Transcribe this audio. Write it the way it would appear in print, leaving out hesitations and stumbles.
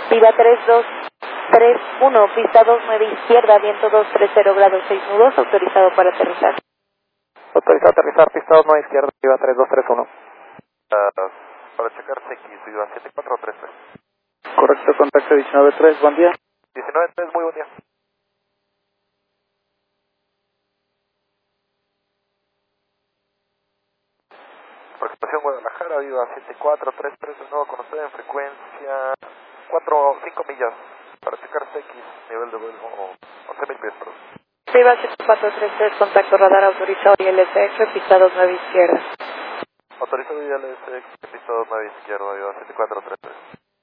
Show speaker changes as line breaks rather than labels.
Viva 3231, pista 29 izquierda, viento 230 grados 6 nudos, autorizado para aterrizar.
Autorizado a aterrizar, pista 29 izquierda, Viva 3231.
Para checar CX, Viva 7433.
Correcto, contacto 193, buen día.
193, muy buen día. Aproximación Guadalajara, Viva 7433, de nuevo con usted en frecuencia 5 millas. Para checar CX, nivel de vuelo 11.000 pies, perdón.
Viva 7433, contacto radar autorizado y LSX, pista 29 izquierda.
Autorizado ILSX, pista 29 izquierda, Viva 7433.